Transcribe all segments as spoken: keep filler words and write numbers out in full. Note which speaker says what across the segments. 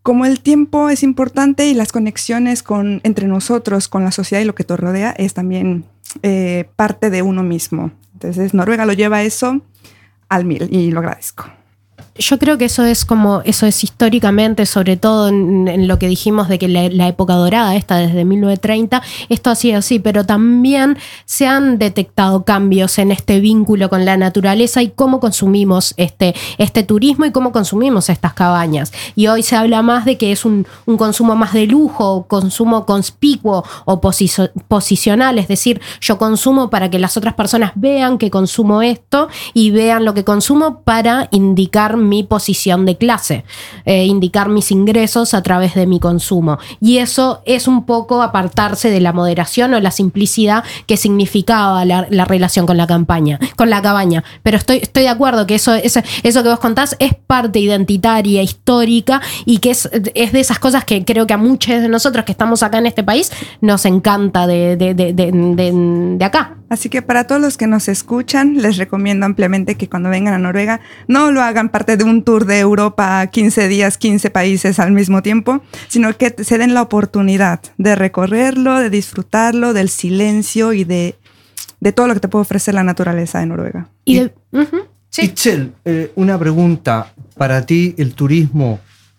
Speaker 1: como el tiempo es importante y las conexiones con, entre nosotros, con la sociedad y lo que te rodea, es también eh, parte de uno mismo. Entonces, Noruega lo lleva eso al mil y lo agradezco.
Speaker 2: Yo creo que eso es como, eso es históricamente, sobre todo en, en lo que dijimos de que la, la época dorada, esta desde mil novecientos treinta, esto ha sido así, pero también se han detectado cambios en este vínculo con la naturaleza y cómo consumimos este, este turismo y cómo consumimos estas cabañas. Y hoy se habla más de que es un, un consumo más de lujo, consumo conspicuo o posicio, posicional, es decir, yo consumo para que las otras personas vean que consumo esto y vean lo que consumo para indicar mi posición de clase, eh, indicar mis ingresos a través de mi consumo. Y eso es un poco apartarse de la moderación o la simplicidad que significaba la, la relación con la campaña, con la cabaña. Pero estoy, estoy de acuerdo que eso, eso, eso que vos contás es parte identitaria, histórica, y que es, es de esas cosas que creo que a muchos de nosotros que estamos acá en este país nos encanta de, de, de, de, de, de acá.
Speaker 1: Así que para todos los que nos escuchan, les recomiendo ampliamente que cuando vengan a Noruega no lo hagan parte de un tour de Europa, quince días, quince países al mismo tiempo, sino que se den la oportunidad de recorrerlo, de disfrutarlo, del silencio y de, de todo lo que te puede ofrecer la naturaleza de Noruega.
Speaker 2: Y de, uh-huh, sí.
Speaker 3: Itzel, eh, una pregunta. ¿Para ti el turismo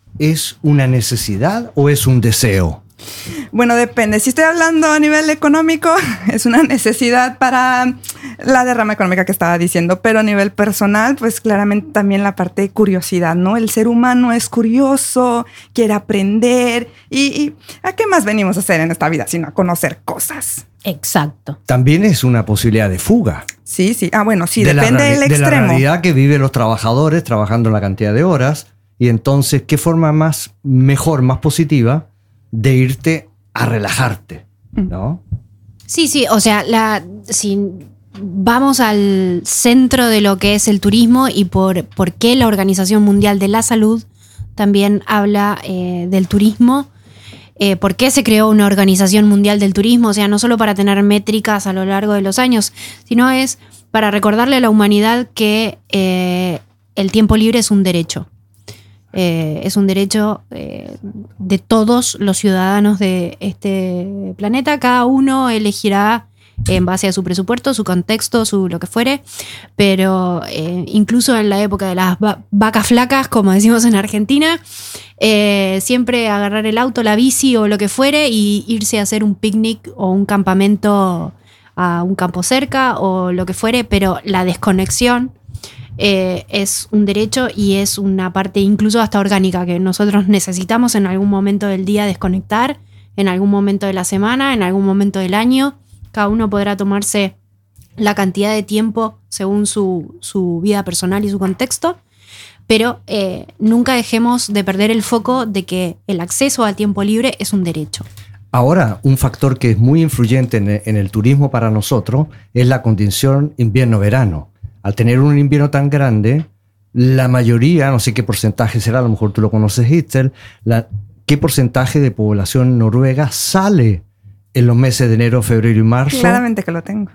Speaker 3: es una necesidad o es un deseo?
Speaker 1: Bueno, depende. Si estoy hablando a nivel económico, es una necesidad para la derrama económica que estaba diciendo, pero a nivel personal, pues claramente también la parte de curiosidad, ¿no? El ser humano es curioso, quiere aprender y, y ¿a qué más venimos a hacer en esta vida sino a conocer cosas?
Speaker 2: Exacto.
Speaker 3: También es una posibilidad de fuga.
Speaker 1: Sí, sí. Ah, bueno, sí,
Speaker 3: de
Speaker 1: depende
Speaker 3: la,
Speaker 1: del
Speaker 3: de
Speaker 1: extremo.
Speaker 3: De la realidad que viven los trabajadores trabajando la cantidad de horas. Y entonces, ¿qué forma más mejor, más positiva de irte a relajarte, ¿no?
Speaker 4: Sí, sí, o sea, la, si vamos al centro de lo que es el turismo y por, por qué la Organización Mundial de la Salud también habla eh, del turismo, eh, por qué se creó una Organización Mundial del Turismo, o sea, no solo para tener métricas a lo largo de los años, sino es para recordarle a la humanidad que eh, el tiempo libre es un derecho. Eh, es un derecho eh, de todos los ciudadanos de este planeta. Cada uno elegirá en base a su presupuesto, su contexto, su lo que fuere, pero eh, incluso en la época de las va- vacas flacas, como decimos en Argentina, eh, siempre agarrar el auto, la bici o lo que fuere y irse a hacer un picnic o un campamento a un campo cerca o lo que fuere, pero la desconexión Eh, es un derecho y es una parte incluso hasta orgánica que nosotros necesitamos en algún momento del día desconectar, en algún momento de la semana, en algún momento del año. Cada uno podrá tomarse la cantidad de tiempo según su, su vida personal y su contexto, pero eh, nunca dejemos de perder el foco de que el acceso al tiempo libre es un derecho.
Speaker 3: Ahora, un factor que es muy influyente en el, en el turismo para nosotros es la condición invierno-verano. Al tener un invierno tan grande, la mayoría, no sé qué porcentaje será, a lo mejor tú lo conoces, Itzel, la, ¿qué porcentaje de población noruega sale en los meses de enero, febrero y marzo?
Speaker 1: Claramente que lo tengo.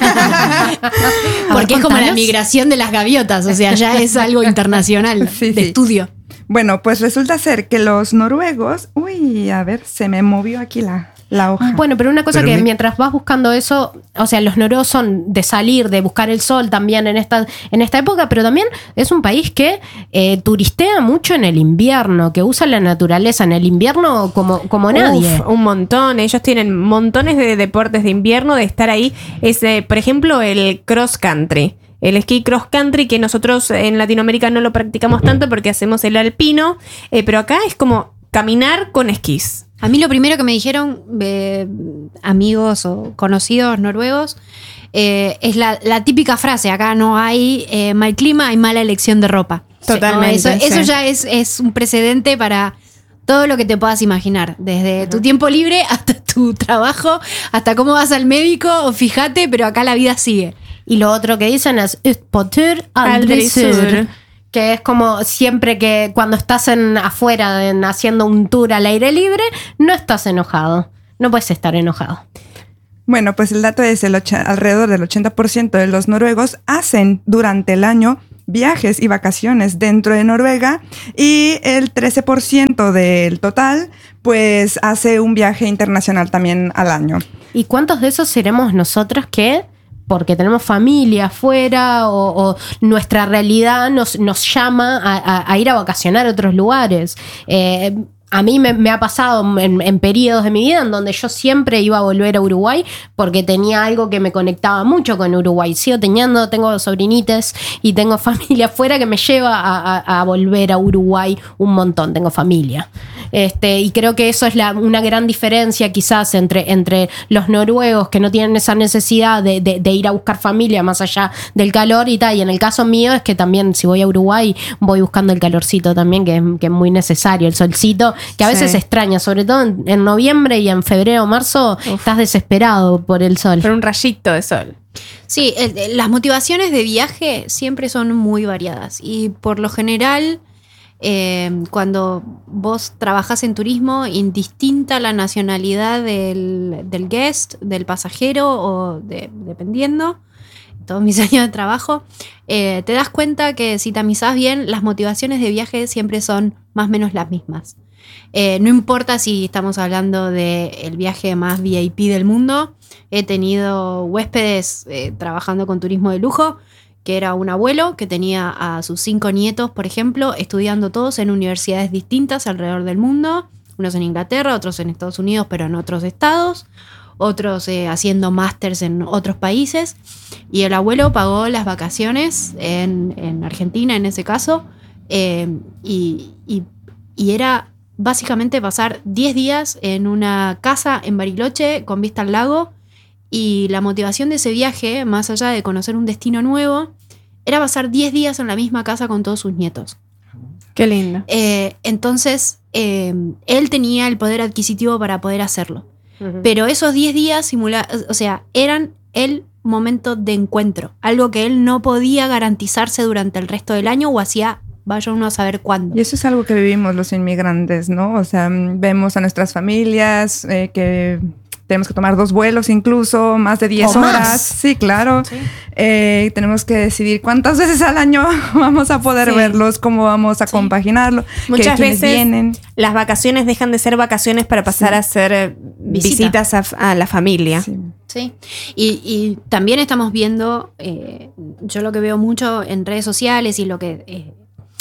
Speaker 4: Porque es como la migración de las gaviotas, o sea, ya es algo internacional,
Speaker 1: sí,
Speaker 4: de
Speaker 1: sí.
Speaker 4: estudio.
Speaker 1: Bueno, pues resulta ser que los noruegos... Uy, a ver, se me movió aquí la... la hoja.
Speaker 2: Bueno, pero una cosa
Speaker 3: pero
Speaker 2: que
Speaker 3: mi...
Speaker 2: mientras vas buscando eso, o sea, los noruegos son de salir, de buscar el sol también en esta, en esta época, pero también es un país que eh, turistea mucho en el invierno, que usa la naturaleza en el invierno como, como nadie.
Speaker 5: Uf, un montón. Ellos tienen montones de deportes de invierno, de estar ahí. Es, eh, por ejemplo, el cross country. El esquí cross country, que nosotros en Latinoamérica no lo practicamos tanto porque hacemos el alpino, eh, pero acá es como caminar con esquís.
Speaker 4: A mí lo primero que me dijeron eh, amigos o conocidos noruegos eh, es la, la típica frase: acá no hay eh, mal clima, hay mala elección de ropa.
Speaker 5: Totalmente.
Speaker 4: ¿No? Eso,
Speaker 5: sí.
Speaker 4: eso ya es, es un precedente para todo lo que te puedas imaginar, desde uh-huh. tu tiempo libre hasta tu trabajo, hasta cómo vas al médico, o fíjate, pero acá la vida sigue.
Speaker 2: Y lo otro que dicen es "Utpotur aldri sur", que es como siempre que cuando estás en, afuera en, haciendo un tour al aire libre, no estás enojado. No puedes estar enojado.
Speaker 1: Bueno, pues el dato es el och- alrededor del ochenta por ciento de los noruegos hacen durante el año viajes y vacaciones dentro de Noruega, y el trece por ciento del total pues hace un viaje internacional también al año.
Speaker 2: ¿Y cuántos de esos seremos nosotros que, porque tenemos familia afuera o, o nuestra realidad nos, nos llama a, a, a ir a vacacionar a otros lugares? Eh, A mí me, me ha pasado en, en periodos de mi vida en donde yo siempre iba a volver a Uruguay porque tenía algo que me conectaba mucho con Uruguay. Sigo teniendo, tengo sobrinites y tengo familia afuera que me lleva a, a, a volver a Uruguay un montón. Tengo familia. Este, y creo que eso es la, una gran diferencia quizás entre, entre los noruegos que no tienen esa necesidad de, de, de ir a buscar familia más allá del calor y tal. Y en el caso mío es que también si voy a Uruguay voy buscando el calorcito también, que es, que es muy necesario, el solcito, que a veces
Speaker 1: Sí.
Speaker 2: extraña, sobre todo en, en noviembre y en febrero o marzo. Uf. Estás desesperado por el sol.
Speaker 5: Por un rayito de sol.
Speaker 4: Sí, el, las motivaciones de viaje siempre son muy variadas y por lo general eh, cuando vos trabajás en turismo, indistinta la nacionalidad del, del guest, del pasajero o de, dependiendo, todos mis años de trabajo, eh, te das cuenta que si tamizás bien, las motivaciones de viaje siempre son más o menos las mismas. Eh, no importa si estamos hablando del viaje más V I P del mundo. He tenido huéspedes eh, trabajando con turismo de lujo, que era un abuelo que tenía a sus cinco nietos, por ejemplo, estudiando todos en universidades distintas alrededor del mundo, unos en Inglaterra, otros en Estados Unidos, pero en otros estados, otros eh, haciendo másters en otros países, y el abuelo pagó las vacaciones en, en Argentina, en ese caso, eh, y, y, y era básicamente pasar diez días en una casa en Bariloche con vista al lago, y la motivación de ese viaje, más allá de conocer un destino nuevo, era pasar diez días en la misma casa con todos sus nietos.
Speaker 5: Qué lindo.
Speaker 4: Eh, entonces, eh, él tenía el poder adquisitivo para poder hacerlo. Uh-huh. Pero esos diez días simula- o sea, eran el momento de encuentro, algo que él no podía garantizarse durante el resto del año o hacía vaya uno a saber cuándo.
Speaker 1: Y eso es algo que vivimos los inmigrantes, ¿no? O sea, vemos a nuestras familias eh, que tenemos que tomar dos vuelos incluso, más de diez
Speaker 2: o
Speaker 1: horas.
Speaker 2: Más.
Speaker 1: Sí, claro.
Speaker 4: Sí.
Speaker 1: Eh, tenemos que decidir cuántas veces al año vamos a poder
Speaker 5: Sí.
Speaker 1: verlos, cómo vamos a
Speaker 4: Sí.
Speaker 1: compaginarlo.
Speaker 5: Muchas
Speaker 1: que, quienes
Speaker 5: veces
Speaker 1: vienen.
Speaker 5: las vacaciones dejan de ser vacaciones para pasar
Speaker 1: Sí.
Speaker 5: a ser eh,
Speaker 4: Visita.
Speaker 5: visitas a, a la familia.
Speaker 1: Sí.
Speaker 4: Sí, y, y también estamos viendo, eh, yo lo que veo mucho en redes sociales y lo que... Eh,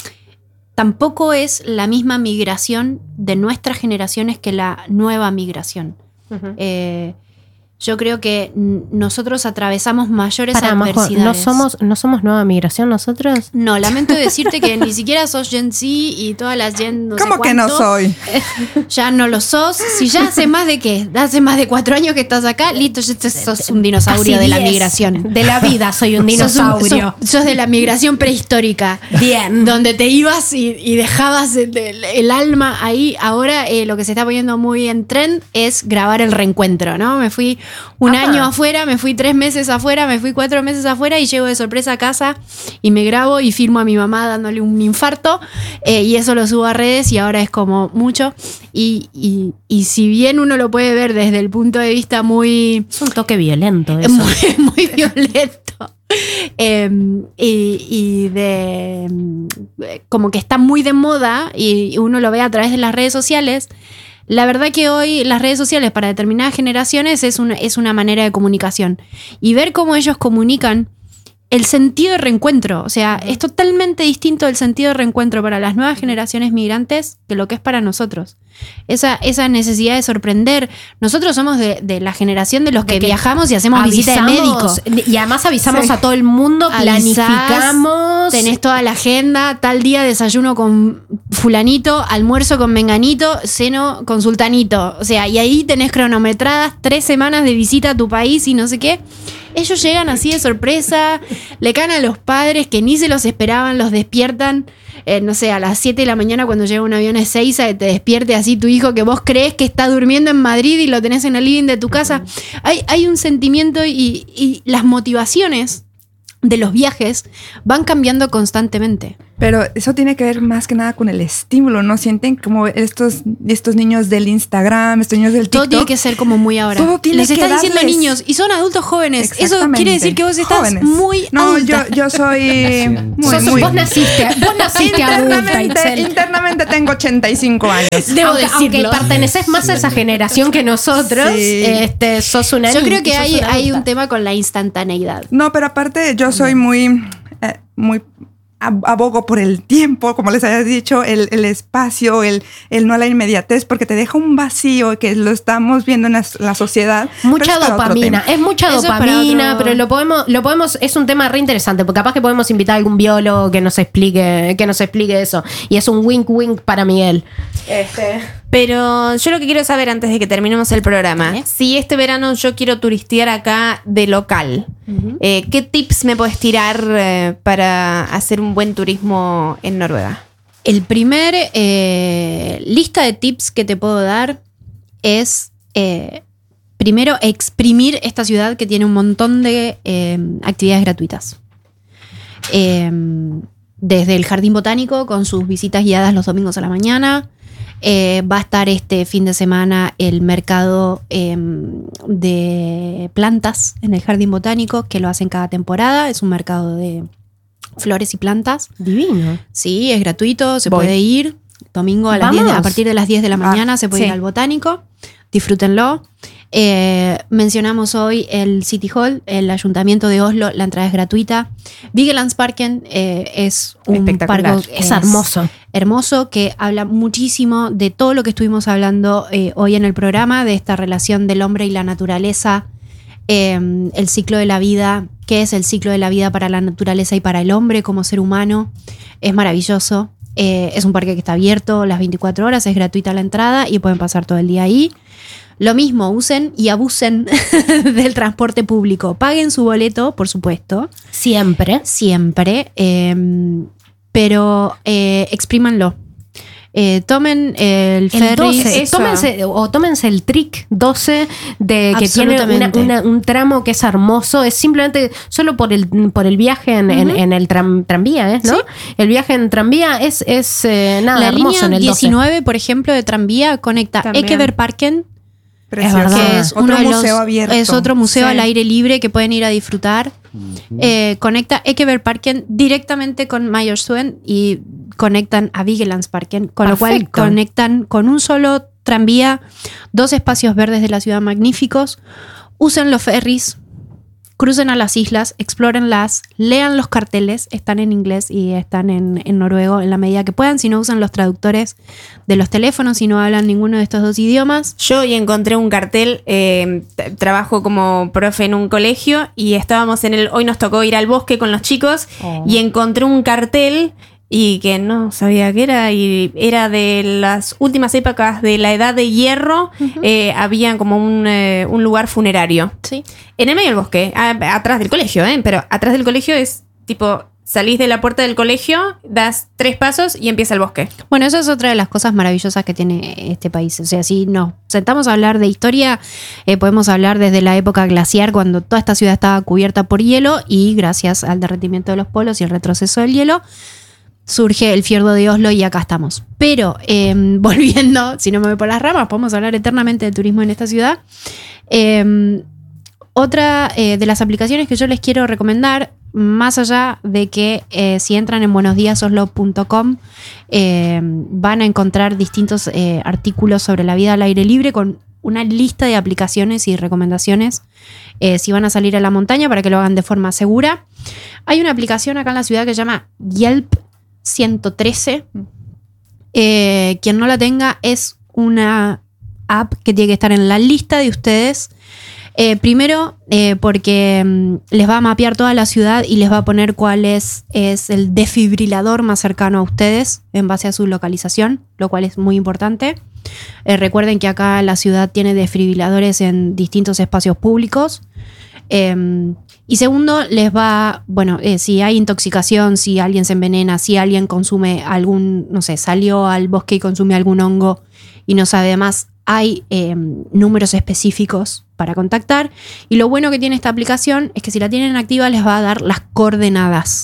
Speaker 4: tampoco es la misma migración de nuestras generaciones que la nueva migración.
Speaker 2: Uh-huh.
Speaker 4: Eh, yo creo que n- nosotros atravesamos mayores
Speaker 2: Pará, Majo,
Speaker 4: adversidades.
Speaker 2: ¿no somos, ¿no somos nueva migración nosotros?
Speaker 4: No, lamento decirte que ni siquiera sos Gen Z y todas las Gen no sé
Speaker 1: ¿Cómo que no
Speaker 4: cuánto.
Speaker 1: soy?
Speaker 4: Ya no lo sos. Si ya hace más de qué, hace más de cuatro años que estás acá, listo, ya te- sos un dinosaurio
Speaker 2: Casi
Speaker 4: de la
Speaker 2: diez.
Speaker 4: migración.
Speaker 2: De la vida soy un dinosaurio.
Speaker 4: Sos, sos- sos de la migración prehistórica.
Speaker 2: Bien.
Speaker 4: Donde te ibas y, y dejabas el, el- el alma ahí. Ahora eh, lo que se está poniendo muy en trend es grabar el reencuentro, ¿no? Me fui un
Speaker 2: Ajá.
Speaker 4: año afuera, me fui tres meses afuera, me fui cuatro meses afuera y llego de sorpresa a casa y me grabo y filmo a mi mamá dándole un infarto eh, y eso lo subo a redes y ahora es como mucho. Y, y, y si bien uno lo puede ver desde el punto de vista muy...
Speaker 2: Es un toque violento eso.
Speaker 4: muy, muy violento. Eh, y, y de como que está muy de moda y uno lo ve a través de las redes sociales. La verdad que hoy las redes sociales para determinadas generaciones es una, es una manera de comunicación. Y ver cómo ellos comunican el sentido de reencuentro. O sea, es totalmente distinto el sentido de reencuentro para las nuevas generaciones migrantes que lo que es para nosotros. Esa, esa necesidad de sorprender. Nosotros somos de, de la generación de los
Speaker 2: De
Speaker 4: que,
Speaker 2: que
Speaker 4: viajamos y hacemos visita de médico.
Speaker 2: Y además avisamos
Speaker 4: Sí.
Speaker 2: a todo el mundo,
Speaker 4: Avisás,
Speaker 2: planificamos.
Speaker 4: Tenés toda la agenda, tal día desayuno con fulanito, almuerzo con menganito, ceno con sultanito. O sea, y ahí tenés cronometradas tres semanas de visita a tu país y no sé qué. Ellos llegan así de sorpresa, le caen a los padres que ni se los esperaban, los despiertan, eh, no sé, a las siete de la mañana cuando llega un avión a Ezeiza, que te despierte así tu hijo que vos crees que está durmiendo en Madrid y lo tenés en el living de tu casa. Hay, hay un sentimiento y, y las motivaciones de los viajes van cambiando constantemente.
Speaker 1: Pero eso tiene que ver más que nada con el estímulo, ¿no? Sienten como estos, estos niños del Instagram, estos niños del TikTok.
Speaker 4: Todo tiene que ser como muy ahora.
Speaker 1: Todo tiene
Speaker 4: Les
Speaker 1: que
Speaker 4: está diciendo
Speaker 1: darles.
Speaker 4: niños y son adultos jóvenes. Eso quiere decir que vos estás
Speaker 1: Jóvenes.
Speaker 4: muy
Speaker 1: No,
Speaker 4: adulta.
Speaker 1: yo, yo soy muy,
Speaker 2: Sos-
Speaker 1: muy...
Speaker 2: vos naciste, vos naciste adulta,
Speaker 1: internamente,
Speaker 2: Itzel.
Speaker 1: internamente tengo ochenta y cinco años.
Speaker 2: Debo aunque, aunque
Speaker 4: decirlo.
Speaker 2: perteneces más a esa generación que nosotros,
Speaker 1: Sí.
Speaker 2: este, sos una
Speaker 4: Yo creo que
Speaker 2: sos
Speaker 4: hay,
Speaker 2: una
Speaker 4: hay
Speaker 2: adulta.
Speaker 4: un tema con la instantaneidad.
Speaker 1: No, pero aparte yo soy muy, eh, muy ab- abogo por el tiempo, como les había dicho, el, el espacio, el, el no a la inmediatez, porque te deja un vacío que lo estamos viendo en la, la sociedad.
Speaker 2: Mucha
Speaker 1: pero es para otro
Speaker 2: dopamina,
Speaker 1: tema.
Speaker 2: es mucha
Speaker 4: Eso es para
Speaker 2: dopamina,
Speaker 4: otro-
Speaker 2: pero lo podemos, lo podemos, es un tema re interesante, porque capaz que podemos invitar a algún biólogo que nos explique, que nos explique eso. Y es un wink wink para Miguel. Este.
Speaker 5: Pero yo lo que quiero saber antes de que terminemos el programa,
Speaker 4: Dale.
Speaker 5: si este verano yo quiero turistear acá de local, eh, ¿qué tips me puedes tirar eh, para hacer un buen turismo en Noruega?
Speaker 4: El primer eh, lista de tips que te puedo dar es, eh, primero, exprimir esta ciudad que tiene un montón de eh, actividades gratuitas. Eh, desde el Jardín Botánico, con sus visitas guiadas los domingos a la mañana. Eh, va a estar este fin de semana el mercado eh, de plantas en el Jardín Botánico, que lo hacen cada temporada. Es un mercado de flores y plantas.
Speaker 2: Divino.
Speaker 4: Sí, es gratuito, se
Speaker 5: Voy.
Speaker 4: puede ir. Domingo a, las
Speaker 2: Vamos.
Speaker 4: diez de- a partir de las diez de la mañana se puede
Speaker 5: sí.
Speaker 4: ir al Botánico. Disfrútenlo. Eh, mencionamos hoy el City Hall, el Ayuntamiento de Oslo, la entrada es gratuita. Vigelandsparken eh, es un
Speaker 5: Espectacular.
Speaker 4: parque
Speaker 2: Es hermoso.
Speaker 4: hermoso que habla muchísimo de todo lo que estuvimos hablando eh, hoy en el programa, de esta relación del hombre y la naturaleza, eh, el ciclo de la vida, qué es el ciclo de la vida para la naturaleza y para el hombre como ser humano. Es maravilloso. Eh, es un parque que está abierto las veinticuatro horas, es gratuita la entrada y pueden pasar todo el día ahí. Lo mismo, usen y abusen del transporte público. Paguen su boleto, por supuesto,
Speaker 2: Siempre.
Speaker 4: siempre, eh, pero eh, exprímanlo. Eh, tomen el
Speaker 2: El
Speaker 4: ferry.
Speaker 2: doce,
Speaker 5: eso.
Speaker 2: tómense, o tómense el trick doce de que tiene una-
Speaker 4: Absolutamente.
Speaker 2: una- un tramo que es hermoso, es simplemente solo por el, por el viaje en, en- en el tram- tranvía, ¿eh? ¿no?
Speaker 4: Sí.
Speaker 2: El viaje en tranvía es, es eh, nada
Speaker 4: La
Speaker 2: hermoso
Speaker 4: línea
Speaker 2: en el doce.
Speaker 4: diecinueve, por ejemplo, de tranvía conecta
Speaker 5: También.
Speaker 4: Ekebergparken,
Speaker 1: Precioso.
Speaker 2: verdad.
Speaker 4: que es
Speaker 1: Otro
Speaker 4: uno de los-
Speaker 1: museo abierto.
Speaker 4: es otro museo
Speaker 5: Sí.
Speaker 4: al aire libre que pueden ir a disfrutar. Eh, conecta Ekebergparken directamente con Majorstua y conectan a Vigelandsparken, con lo cual
Speaker 2: Perfecto.
Speaker 4: conectan con un solo tranvía, dos espacios verdes de la ciudad magníficos. Usen los ferries, crucen a las islas, explórenlas, lean los carteles, están en inglés y están en, en noruego en la medida que puedan, si no usan los traductores de los teléfonos, si no hablan ninguno de estos dos idiomas.
Speaker 5: Yo hoy encontré un cartel, eh, t- trabajo como profe en un colegio y estábamos en el, hoy nos tocó ir al bosque con los chicos y encontré un cartel y que no sabía qué era y era de las últimas épocas de la edad de hierro, eh, había como un, eh, un lugar funerario.
Speaker 4: Sí.
Speaker 5: En el medio del bosque, a- atrás del colegio, ¿eh? Pero atrás del colegio es tipo, salís de la puerta del colegio, das tres pasos y empieza el bosque.
Speaker 4: Bueno, eso es otra de las cosas maravillosas que tiene este país. O sea, si nos sentamos a hablar de historia, eh, podemos hablar desde la época glaciar, cuando toda esta ciudad estaba cubierta por hielo y gracias al derretimiento de los polos y el retroceso del hielo, surge el fiordo de Oslo y acá estamos. Pero, eh, volviendo, si no me voy por las ramas, podemos hablar eternamente de turismo en esta ciudad. Eh, otra eh, de las aplicaciones que yo les quiero recomendar, más allá de que eh, si entran en buenos días oslo punto com eh, van a encontrar distintos eh, artículos sobre la vida al aire libre con una lista de aplicaciones y recomendaciones eh, si van a salir a la montaña para que lo hagan de forma segura. Hay una aplicación acá en la ciudad que se llama Yelp ciento trece. Eh, quien no la tenga, es una app que tiene que estar en la lista de ustedes. Eh, primero, eh, porque mm, les va a mapear toda la ciudad y les va a poner cuál es, es el desfibrilador más cercano a ustedes en base a su localización, lo cual es muy importante. Eh, recuerden que acá la ciudad tiene desfibriladores en distintos espacios públicos. Eh, y segundo, les va, bueno, eh, si hay intoxicación, si alguien se envenena, si alguien consume algún, no sé, salió al bosque y consume algún hongo y no sabe más, hay eh, números específicos para contactar. Y lo bueno que tiene esta aplicación es que si la tienen activa les va a dar las coordenadas.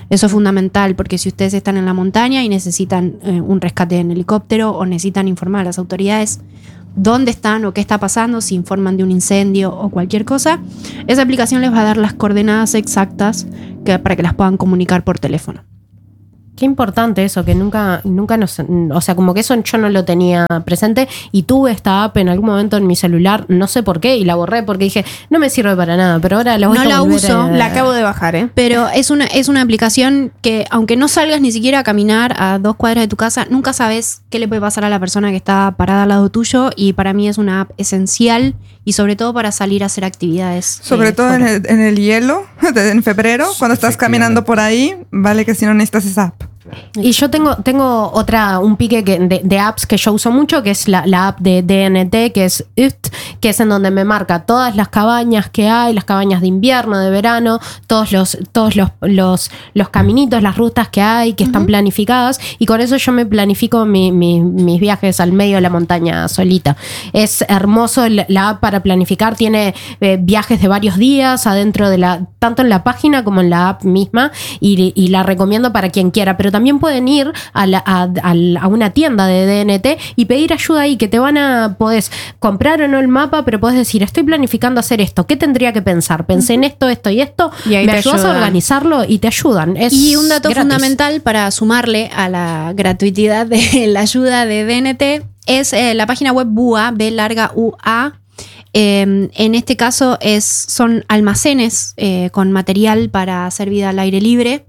Speaker 4: Eso es fundamental porque si ustedes están en la montaña y necesitan eh, un rescate en helicóptero o necesitan informar a las autoridades dónde están o qué está pasando, si informan de un incendio o cualquier cosa, esa aplicación les va a dar las coordenadas exactas que, para que las puedan comunicar por teléfono.
Speaker 2: Qué importante eso, que nunca, nunca nos, o sea, como que eso yo no lo tenía presente y tuve esta app en algún momento en mi celular, no sé por qué, y la borré porque dije, no me sirve para nada, pero ahora la voy
Speaker 4: no
Speaker 2: a
Speaker 4: la
Speaker 2: volver
Speaker 4: uso,
Speaker 2: a...
Speaker 5: La acabo de bajar, ¿eh?
Speaker 4: Pero es una, es una aplicación que, aunque no salgas ni siquiera a caminar a dos cuadras de tu casa, nunca sabes qué le puede pasar a la persona que está parada al lado tuyo, y para mí es una app esencial y sobre todo para salir a hacer actividades.
Speaker 1: Sobre
Speaker 4: eh,
Speaker 1: todo en
Speaker 4: fuera.
Speaker 1: el, en el hielo, en febrero, cuando estás caminando por ahí, vale que si no necesitas esa app.
Speaker 2: Y yo tengo, tengo otra, un pique que, de, de apps que yo uso mucho, que es la, la app de D N T, que es U T, que es en donde me marca todas las cabañas que hay, las cabañas de invierno, de verano, todos los, todos los, los, los caminitos, las rutas que hay, que están uh-huh. planificadas, y con eso yo me planifico mi, mi, mis viajes al medio de la montaña solita. Es hermoso la, la app para planificar, tiene eh, viajes de varios días adentro de la, tanto en la página como en la app misma, y, y la recomiendo para quien quiera, pero también pueden ir a, la, a, a, a una tienda de D N T y pedir ayuda ahí, que te van a, podés comprar o no el mapa, pero podés decir, estoy planificando hacer esto, ¿qué tendría que pensar? Pensé en esto, esto y esto,
Speaker 5: y ahí
Speaker 2: me
Speaker 5: te
Speaker 2: ayudas
Speaker 5: ayudan.
Speaker 2: a organizarlo y te ayudan. Es
Speaker 4: y un dato
Speaker 2: gratis.
Speaker 4: fundamental para sumarle a la gratuidad de la ayuda de D N T es eh, la página web B U A, B larga U A. Eh, en este caso es, son almacenes eh, con material para hacer vida al aire libre,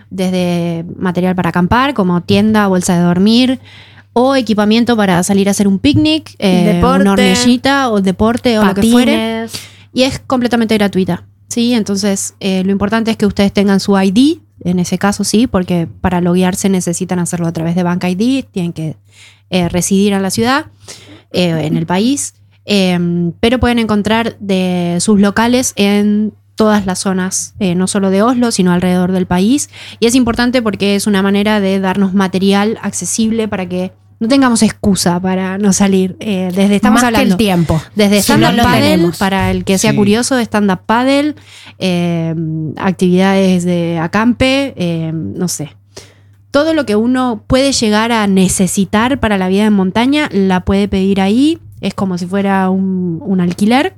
Speaker 4: desde material para acampar, como tienda, bolsa de dormir, o equipamiento para salir a hacer un picnic, eh,
Speaker 5: Deporte.
Speaker 4: una hornillita o deporte o
Speaker 2: Patines.
Speaker 4: lo que fuere. Y es completamente gratuita, ¿sí? Entonces, eh, lo importante es que ustedes tengan su I D, en ese caso sí, porque para loguearse necesitan hacerlo a través de Bank I D, tienen que eh, residir en la ciudad, eh, en el país, eh, pero pueden encontrar de sus locales en todas las zonas, eh, no solo de Oslo, sino alrededor del país. Y es importante porque es una manera de darnos material accesible para que no tengamos excusa para no salir. Eh, desde estamos
Speaker 2: Más
Speaker 4: hablando
Speaker 2: que el tiempo.
Speaker 4: desde
Speaker 2: Si
Speaker 4: stand-up
Speaker 2: no lo
Speaker 4: paddle,
Speaker 2: tenemos.
Speaker 4: para el que sea
Speaker 3: Sí.
Speaker 4: curioso, de stand-up paddle, eh, actividades de acampe, eh, no sé. Todo lo que uno puede llegar a necesitar para la vida en montaña, la puede pedir ahí. Es como si fuera un, un alquiler.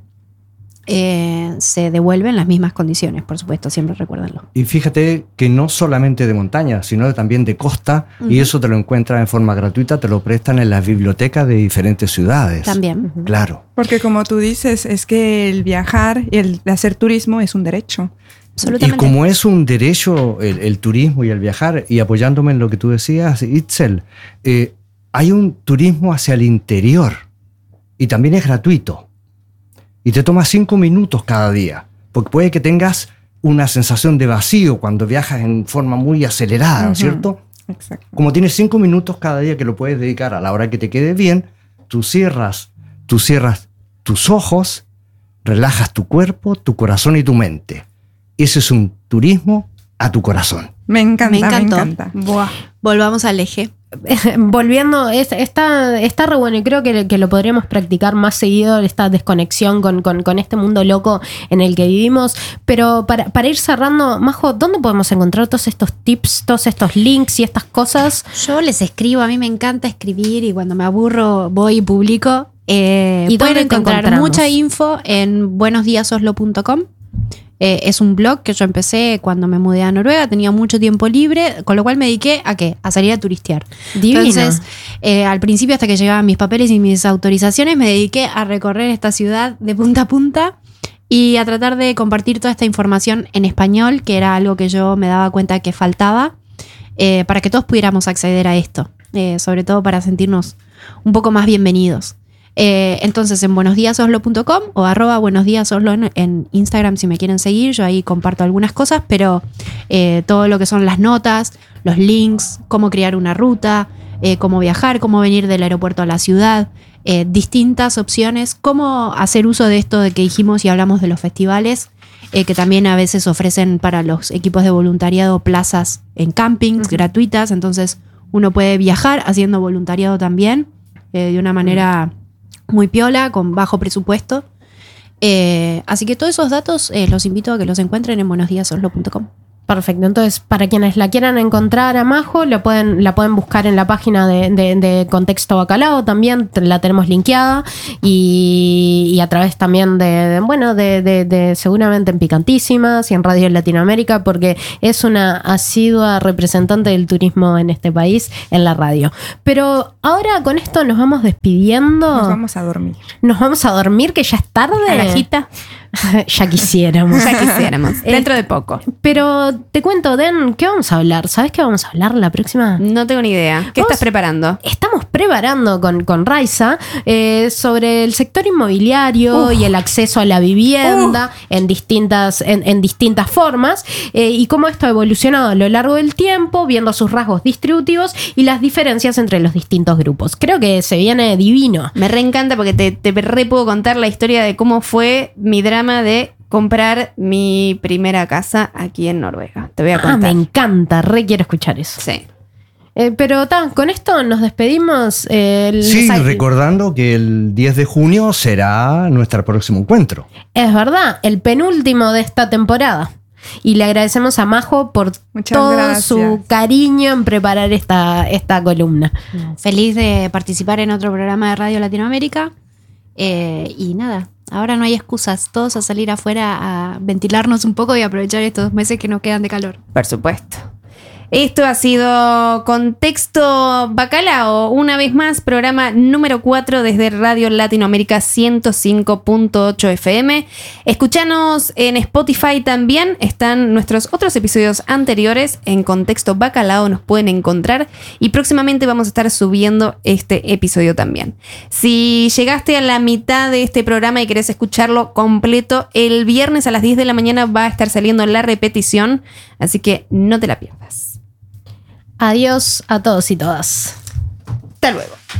Speaker 4: Eh, se devuelve en las mismas condiciones, por supuesto, siempre recuérdenlo.
Speaker 3: Y fíjate que no solamente de montaña, sino también de costa, uh-huh. y eso te lo encuentras en forma gratuita, te lo prestan en las bibliotecas de diferentes ciudades.
Speaker 4: También.
Speaker 3: Uh-huh. Claro.
Speaker 1: Porque como tú dices, es que el viajar y el hacer turismo es un derecho.
Speaker 3: Y como es un derecho el, el turismo y el viajar, y apoyándome en lo que tú decías, Itzel, eh, hay un turismo hacia el interior y también es gratuito. Y te toma cinco minutos cada día, porque puede que tengas una sensación de vacío cuando viajas en forma muy acelerada, ¿no es cierto?
Speaker 1: Exacto.
Speaker 3: Como tienes cinco minutos cada día que lo puedes dedicar a la hora que te quede bien, tú cierras, tú cierras tus ojos, relajas tu cuerpo, tu corazón y tu mente. Ese es un turismo a tu corazón.
Speaker 1: Me encanta,
Speaker 4: Me encantó.
Speaker 1: me encanta.
Speaker 4: Buah. Volvamos al eje.
Speaker 2: Volviendo, es, está, está re bueno y creo que, que lo podríamos practicar más seguido, esta desconexión con, con, con este mundo loco en el que vivimos. Pero para, para ir cerrando, Majo, ¿dónde podemos encontrar todos estos tips, todos estos links y estas cosas?
Speaker 4: Yo les escribo, a mí me encanta escribir y cuando me aburro voy y publico. Eh,
Speaker 2: ¿Y
Speaker 4: pueden
Speaker 2: dónde te
Speaker 4: encontrar
Speaker 2: encontramos?
Speaker 4: mucha info en buenos días oslo punto com. Eh, es un blog que yo empecé cuando me mudé a Noruega, tenía mucho tiempo libre, con lo cual me dediqué a ¿qué? A salir a turistear.
Speaker 2: Divino.
Speaker 4: Entonces, eh, al principio, hasta que llegaban mis papeles y mis autorizaciones, me dediqué a recorrer esta ciudad de punta a punta y a tratar de compartir toda esta información en español, que era algo que yo me daba cuenta que faltaba, eh, para que todos pudiéramos acceder a esto, eh, sobre todo para sentirnos un poco más bienvenidos. Eh, entonces en buenos días oslo punto com o arroba buenos días oslo en, en Instagram si me quieren seguir, yo ahí comparto algunas cosas, pero eh, todo lo que son las notas, los links, cómo crear una ruta, eh, cómo viajar, cómo venir del aeropuerto a la ciudad, eh, distintas opciones, cómo hacer uso de esto de que dijimos y hablamos de los festivales, eh, que también a veces ofrecen para los equipos de voluntariado plazas en campings uh-huh. gratuitas, entonces uno puede viajar haciendo voluntariado también, eh, de una manera uh-huh. muy piola, con bajo presupuesto. Eh, así que todos esos datos eh, los invito a que los encuentren en buenos días oslo punto com.
Speaker 2: Perfecto, entonces para quienes la quieran encontrar a Majo, lo pueden, la pueden buscar en la página de, de, de Contexto Bacalao, también la tenemos linkeada y, y a través también de, de bueno, de, de, de seguramente en Picantísimas y en Radio Latinoamérica, porque es una asidua representante del turismo en este país en la radio. Pero ahora con esto nos vamos despidiendo.
Speaker 1: Nos vamos a dormir.
Speaker 2: Nos vamos a dormir, que ya es tarde.
Speaker 5: Carajita.
Speaker 2: Ya quisiéramos.
Speaker 5: Ya quisiéramos. Dentro de poco.
Speaker 2: Pero te cuento, Den, ¿qué vamos a hablar? ¿Sabes qué vamos a hablar la próxima?
Speaker 5: No tengo ni idea. ¿Qué
Speaker 2: ¿Vos?
Speaker 5: estás preparando?
Speaker 2: Estamos preparando con, con Raiza eh, sobre el sector inmobiliario uh. y el acceso a la vivienda uh. en, distintas, en, en distintas formas eh, y cómo esto ha evolucionado a lo largo del tiempo, viendo sus rasgos distributivos y las diferencias entre los distintos grupos. Creo que se viene divino.
Speaker 5: Me reencanta porque te, te re puedo contar la historia de cómo fue mi drama de comprar mi primera casa aquí en Noruega. Te voy a contar.
Speaker 2: Ah, me encanta, re quiero escuchar eso.
Speaker 5: Sí.
Speaker 2: Eh, pero ta, con esto nos despedimos. Eh,
Speaker 3: sí,
Speaker 2: les...
Speaker 3: recordando que el diez de junio será nuestro próximo encuentro.
Speaker 2: Es verdad, el penúltimo de esta temporada. Y le agradecemos a Majo por
Speaker 1: Muchas
Speaker 2: todo
Speaker 1: gracias.
Speaker 2: su cariño en preparar esta, esta columna.
Speaker 4: Feliz de participar en otro programa de Radio Latinoamérica. Eh, y nada, ahora no hay excusas, todos a salir afuera a ventilarnos un poco y aprovechar estos meses que nos quedan de calor.
Speaker 5: Por supuesto. Esto ha sido Contexto Bacalao, una vez más, programa número cuatro desde Radio Latinoamérica ciento cinco punto ocho F M. Escúchanos en Spotify también, están nuestros otros episodios anteriores en Contexto Bacalao, nos pueden encontrar y próximamente vamos a estar subiendo este episodio también. Si llegaste a la mitad de este programa y querés escucharlo completo, el viernes a las diez de la mañana va a estar saliendo la repetición, así que no te la pierdas.
Speaker 2: Adiós a todos y todas.
Speaker 5: Hasta luego.